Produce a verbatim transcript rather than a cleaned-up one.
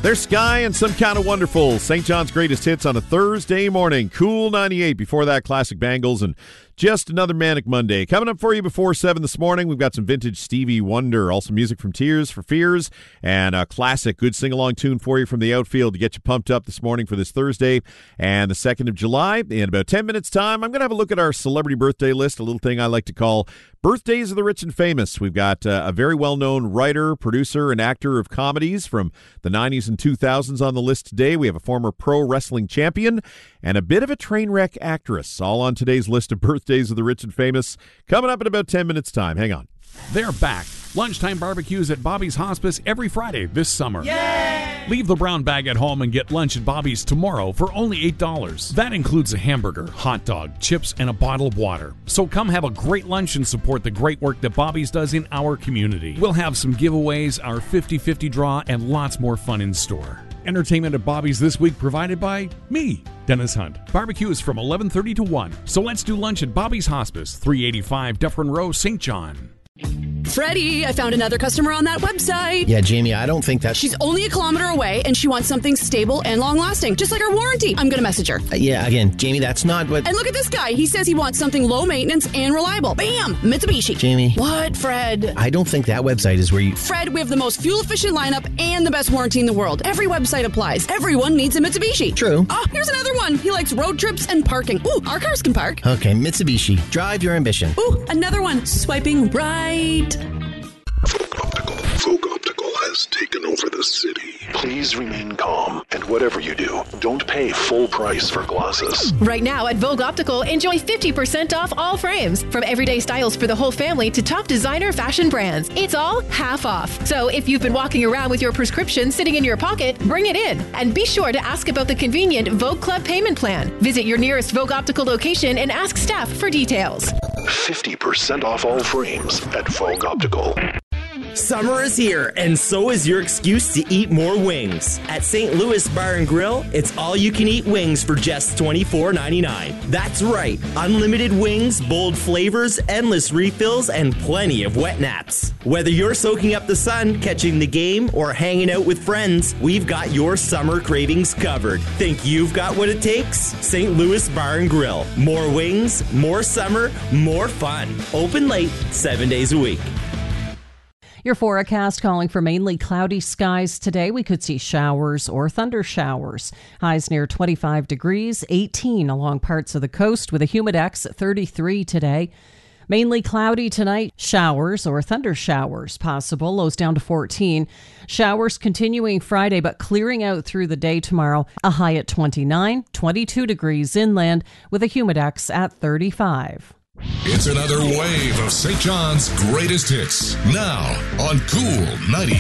There's Sky and Some Kind of Wonderful. Saint John's greatest hits on a Thursday morning. Cool ninety-eight. Before that, classic Bangles and just another Manic Monday. Coming up for you before seven this morning, we've got some vintage Stevie Wonder. Also music from Tears for Fears and a classic good sing-along tune for you from the outfield to get you pumped up this morning for this Thursday and the second of July. In about ten minutes' time, I'm going to have a look at our celebrity birthday list, a little thing I like to call Birthdays of the Rich and Famous. We've got uh, a very well-known writer, producer, and actor of comedies from the nineties and two thousands on the list today. We have a former pro wrestling champion and a bit of a train wreck actress, all on today's list of birthdays of the rich and famous. Coming up in about ten minutes' time. Hang on. They're back. Lunchtime barbecues at Bobby's Hospice every Friday this summer. Yay! Leave the brown bag at home and get lunch at Bobby's tomorrow for only eight dollars. That includes a hamburger, hot dog, chips, and a bottle of water. So come have a great lunch and support the great work that Bobby's does in our community. We'll have some giveaways, our fifty-fifty draw, and lots more fun in store. Entertainment at Bobby's this week provided by me, Dennis Hunt. Barbecue is from eleven thirty to one. So let's do lunch at Bobby's Hospice, three eighty-five Dufferin Row, Saint John. Freddie, I found another customer on that website. Yeah, Jamie, I don't think that... She's only a kilometer away, and she wants something stable and long-lasting, just like our warranty. I'm going to message her. Uh, yeah, again, Jamie, that's not what... And look at this guy. He says he wants something low-maintenance and reliable. Bam! Mitsubishi. Jamie. What, Fred? I don't think that website is where you... Fred, we have the most fuel-efficient lineup and the best warranty in the world. Every website applies. Everyone needs a Mitsubishi. True. Oh, here's another one. He likes road trips and parking. Ooh, our cars can park. Okay, Mitsubishi. Drive your ambition. Ooh, another one. Swiping right. Folk Optical. Folk Optical has taken over the city. Please remain calm, and whatever you do, don't pay full price for glasses. Right now at Vogue Optical, enjoy fifty percent off all frames. From everyday styles for the whole family to top designer fashion brands. It's all half off. So if you've been walking around with your prescription sitting in your pocket, bring it in. And be sure to ask about the convenient Vogue Club payment plan. Visit your nearest Vogue Optical location and ask staff for details. fifty percent off all frames at Vogue Optical. Summer is here, and so is your excuse to eat more wings. At Saint Louis Bar and Grill, it's all-you-can-eat wings for just twenty-four ninety-nine. That's right, unlimited wings, bold flavors, endless refills, and plenty of wet naps. Whether you're soaking up the sun, catching the game, or hanging out with friends, we've got your summer cravings covered. Think you've got what it takes? Saint Louis Bar and Grill. More wings, more summer, more fun. Open late, seven days a week. Your forecast calling for mainly cloudy skies today. We could see showers or thunder showers. Highs near twenty-five degrees, eighteen along parts of the coast with a humidex at thirty-three today. Mainly cloudy tonight. Showers or thunder showers possible. Lows down to fourteen. Showers continuing Friday, but clearing out through the day tomorrow. A high at twenty-nine, twenty-two degrees inland with a humidex at thirty-five. It's another wave of Saint John's greatest hits. Now on Cool ninety-eight.